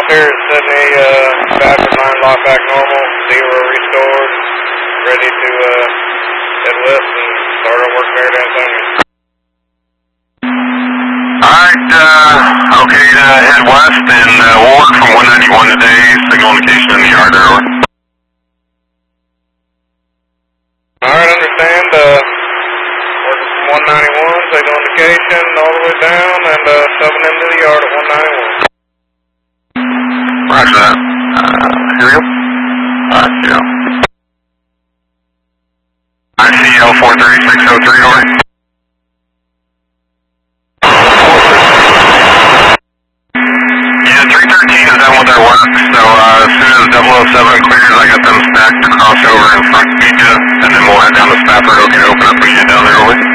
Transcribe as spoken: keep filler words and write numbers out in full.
off here at Sydney, uh, Stafford line lock back normal, zero restored, ready to uh, head west and start our work there at Antonio. Alright, uh, okay to head west and uh, we'll work from one ninety-one today, signal indication in the yard, over. Alright, understand, uh, working from one ninety-one, signal indication all the way down and uh, shoving into the yard at one ninety-one. Roger that. Uh, here we go. Alright, yeah. I C L four thirty-six oh three, over. Yeah, three thirteen is done with their work, so uh, as soon as double oh seven clears, I got them stacked to cross over in front of you, and then we'll head down to Stafford, okay, open up and get down there, over.